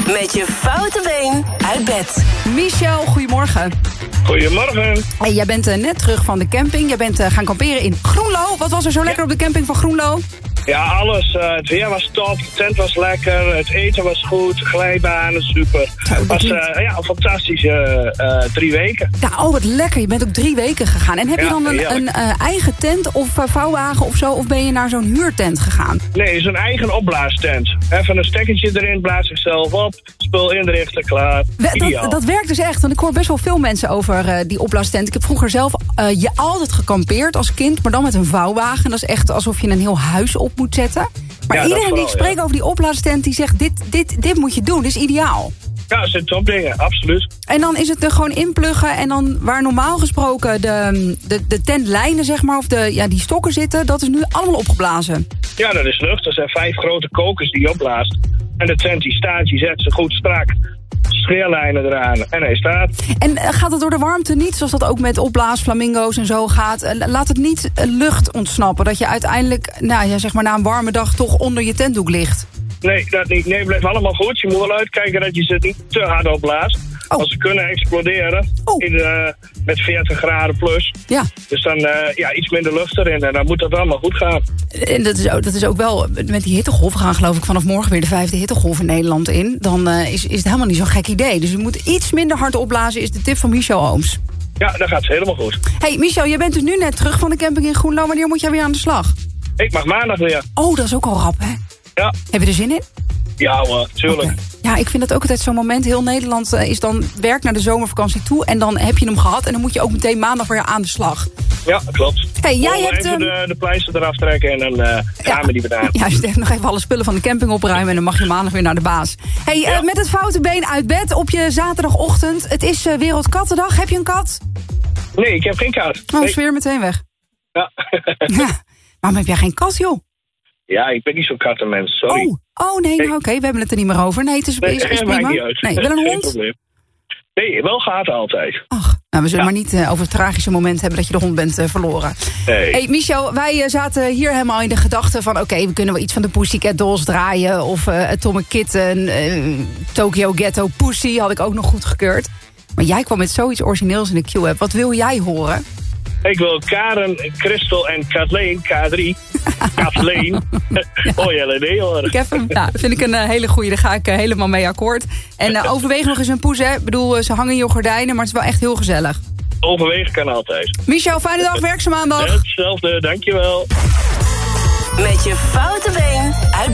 Met je foute been uit bed. Michel, goedemorgen. Goedemorgen. Hey, jij bent net terug van de camping. Jij bent gaan kamperen in Groenlo. Wat was er zo lekker op de camping van Groenlo? Ja, alles. Het weer was top, de tent was lekker, het eten was goed, glijbanen, super. Het was een fantastische 3 weken. Ja, wat lekker. Je bent ook 3 weken gegaan. En heb je dan een eigen tent of vouwwagen of zo? Of ben je naar zo'n huurtent gegaan? Nee, zo'n eigen opblaastent. Even een stekkertje erin, blaas zichzelf op, spul inrichten, klaar. Dat werkt dus echt, want ik hoor best wel veel mensen over die opblaastent. Ik heb vroeger zelf altijd gekampeerd als kind, maar dan met een vouwwagen. Dat is echt alsof je een heel huis op moet zetten. Maar iedereen die ik spreek over die opblaastent, die zegt dit moet je doen, dit is ideaal. Ja, dat zijn topdingen, absoluut. En dan is het er gewoon inpluggen en dan waar normaal gesproken de tentlijnen, zeg maar, of die stokken zitten, dat is nu allemaal opgeblazen. Ja, dat is lucht. Er zijn 5 grote kokers die je opblaast. En de tent die staat, je zet ze goed strak. Scheerlijnen eraan en hij staat. En gaat het door de warmte niet, zoals dat ook met opblaasflamingo's en zo gaat? Laat het niet lucht ontsnappen, dat je uiteindelijk na een warme dag toch onder je tentdoek ligt? Nee, dat niet. Nee, het blijft allemaal goed. Je moet wel uitkijken dat je ze niet te hard opblaast. Oh. Want ze kunnen exploderen met 40 graden plus. Ja. Dus dan iets minder lucht erin en dan moet dat allemaal goed gaan. En dat is ook wel, met die hittegolven gaan geloof ik vanaf morgen weer de 5e hittegolf in Nederland in. Dan is het helemaal niet zo'n gek idee. Dus je moet iets minder hard opblazen, is de tip van Michel Ooms. Ja, dat gaat helemaal goed. Hey Michel, jij bent dus nu net terug van de camping in Groenlo. Wanneer moet jij weer aan de slag? Ik mag maandag weer. Oh, dat is ook al rap, hè? Ja. Heb je er zin in? Ja hoor, tuurlijk. Okay. Ja, ik vind dat ook altijd zo'n moment. Heel Nederland is dan werk naar de zomervakantie toe. En dan heb je hem gehad. En dan moet je ook meteen maandag weer aan de slag. Ja, klopt. Hey, jij hebt even de pleister eraf trekken en dan gaan we die weer aan. Ja, je hebt nog even alle spullen van de camping opruimen. En dan mag je maandag weer naar de baas. Hey, met het foute been uit bed op je zaterdagochtend. Het is Wereldkattendag. Heb je een kat? Nee, ik heb geen kat. Oh, sfeer meteen weg. Ja. Ja. Waarom heb jij geen kat, joh? Ja, ik ben niet zo'n kattenmens, sorry. Oh nee, nou, oké, we hebben het er niet meer over. Nee, het is prima. Niet uit. Nee, wel een Geen hond? probleem. Nee, wel gaat altijd. Ach, nou, we zullen maar niet over het tragische moment hebben dat je de hond bent verloren. Nee. Hey, Michel, wij zaten hier helemaal in de gedachte van oké, we kunnen wel iets van de Pussycat Dolls draaien. Of Atomic Kitten, Tokyo Ghetto Pussy had ik ook nog goed gekeurd. Maar jij kwam met zoiets origineels in de Q-app. Wat wil jij horen? Ik wil Karen, Christel en Kathleen, K3. Kathleen. Oh ja, nee hoor. Ik heb hem. Nou, vind ik een hele goeie. Daar ga ik helemaal mee akkoord. En overweeg nog eens een poes, hè. Ik bedoel, ze hangen in je gordijnen, maar het is wel echt heel gezellig. Overwegen kan altijd. Michel, fijne dag, werkzaam maandag. Hetzelfde, dankjewel. Met je foute been uit